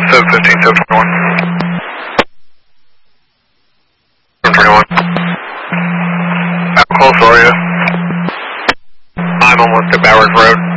715, 721. 721. How close are you? I'm almost to Bowers Road.